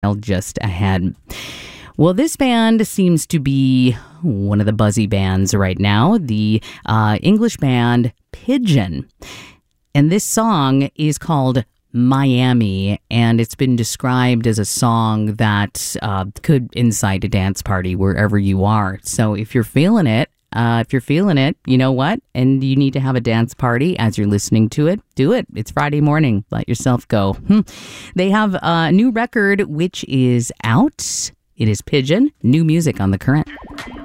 just ahead. Well, this band seems to be one of the buzzy bands right now, the English band Pigeon. And this song is called Miami, and it's been described as a song that could incite a dance party wherever you are. So if you're feeling it, you know what? And you need to have a dance party as you're listening to it, do it. It's Friday morning. Let yourself go. They have a new record, which is out. It is Pigeon. New music on The Current.